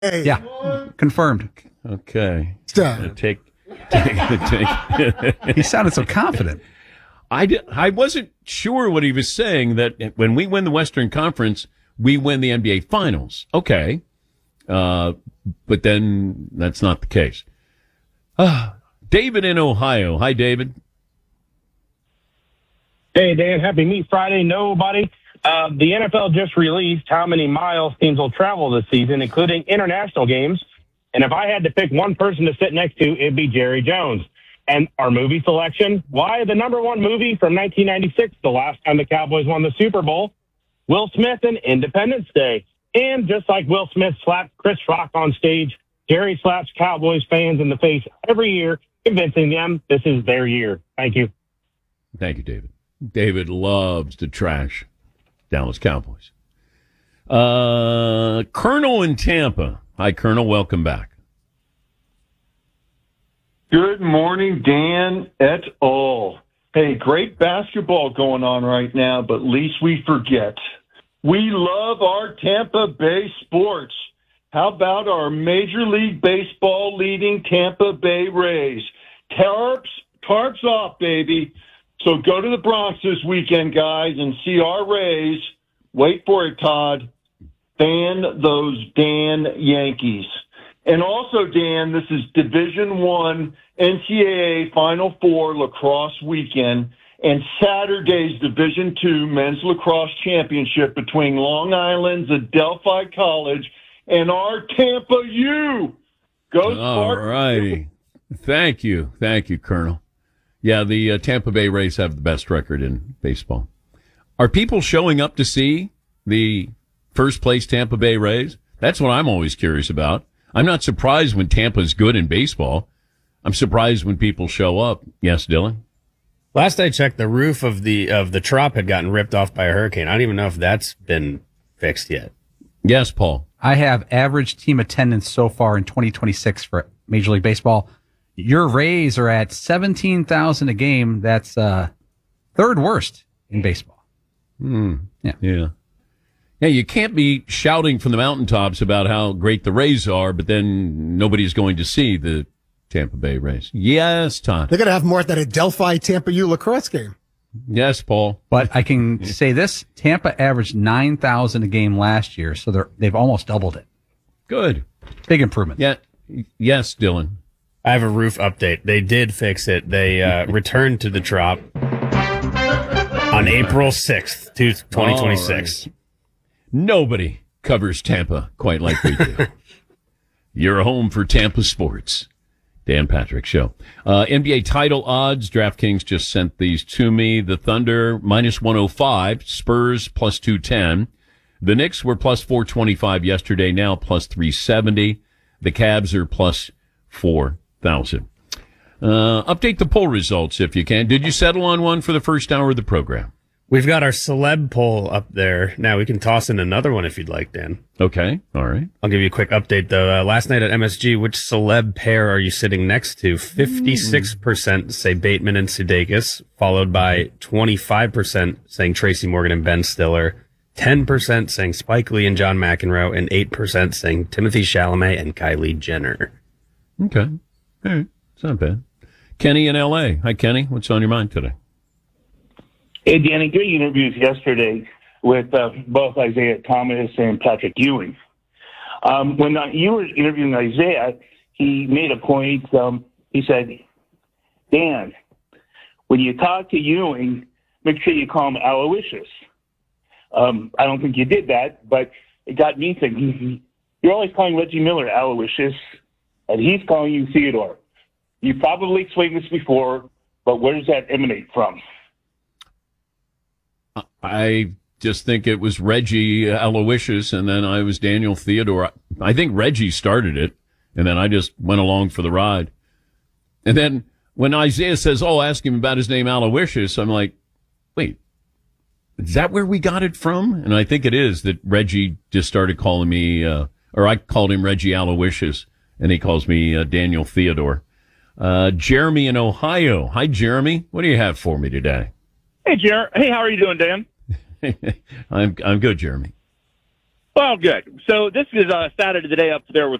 Hey. Yeah, confirmed. Okay. Stop. Take. He sounded so confident. I wasn't sure what he was saying, that when we win the Western Conference, we win the NBA Finals. Okay. But then that's not the case. David in Ohio. Hi, David. Hey, Dan. Happy Meat Friday. Nobody. The NFL just released how many miles teams will travel this season, including international games. And if I had to pick one person to sit next to, it'd be Jerry Jones. And our movie selection, why the number one movie from 1996, the last time the Cowboys won the Super Bowl? Will Smith and Independence Day. And just like Will Smith slapped Chris Rock on stage, Jerry slaps Cowboys fans in the face every year, convincing them this is their year. Thank you. Thank you, David. David loves to trash Dallas Cowboys. Colonel in Tampa. Hi, Colonel. Welcome back. Good morning, Dan et al. Hey, great basketball going on right now, but least we forget. We love our Tampa Bay sports. How about our Major League Baseball leading Tampa Bay Rays? Tarps off, baby. So go to the Bronx this weekend, guys, and see our Rays. Wait for it, Todd. Fan those Dan Yankees. And also, Dan, this is Division I NCAA Final Four lacrosse weekend and Saturday's Division II Men's Lacrosse Championship between Long Island's Adelphi College and our Tampa U. Go Spartans. All righty. Thank you. Thank you, Colonel. Yeah, the Tampa Bay Rays have the best record in baseball. Are people showing up to see the first place Tampa Bay Rays? That's what I'm always curious about. I'm not surprised when Tampa's good in baseball. I'm surprised when people show up. Yes, Dylan? Last I checked, the roof of the Trop had gotten ripped off by a hurricane. I don't even know if that's been fixed yet. Yes, Paul. I have average team attendance so far in 2026 for Major League Baseball. Your Rays are at 17,000 a game. That's third worst in baseball. Yeah. Yeah, you can't be shouting from the mountaintops about how great the Rays are, but then nobody's going to see the Tampa Bay Rays. Yes, Todd. They're going to have more at that Adelphi Tampa U lacrosse game. Yes, Paul. But I can say this, Tampa averaged 9,000 a game last year, so they've almost doubled it. Good. Big improvement. Yeah. Yes, Dylan. I have a roof update. They did fix it. They returned to the Trop on April 6th, 2026. Right. Nobody covers Tampa quite like we do. You're home for Tampa sports. Dan Patrick Show. NBA title odds. DraftKings just sent these to me. The Thunder minus 105. Spurs plus 210. The Knicks were plus 425 yesterday, now plus 370. The Cavs are plus 4,000. Update the poll results if you can. Did you settle on one for the first hour of the program? We've got our celeb poll up there. Now we can toss in another one if you'd like, Dan. Okay. All right. I'll give you a quick update though. Last night at MSG, which celeb pair are you sitting next to? 56% say Bateman and Sudeikis, followed by 25% saying Tracy Morgan and Ben Stiller, 10% saying Spike Lee and John McEnroe, and 8% saying Timothy Chalamet and Kylie Jenner. Okay. All right. It's not bad. Kenny in L.A. Hi, Kenny. What's on your mind today? Hey, Danny, great interviews yesterday with both Isaiah Thomas and Patrick Ewing. When you were interviewing Isaiah, he made a point. He said, Dan, when you talk to Ewing, make sure you call him Aloysius. I don't think you did that, but it got me thinking. You're always calling Reggie Miller Aloysius, and he's calling you Theodore. You probably explained this before, but where does that emanate from? I just think it was Reggie Aloysius, and then I was Daniel Theodore. I think Reggie started it, and then I just went along for the ride. And then when Isaiah says, ask him about his name Aloysius, I'm like, wait, is that where we got it from? And I think it is that Reggie just started calling me, or I called him Reggie Aloysius, and he calls me Daniel Theodore. Jeremy in Ohio. Hi, Jeremy. What do you have for me today? Hey, Hey, how are you doing, Dan? I'm good, Jeremy. Well, good. So this is Saturday today up there with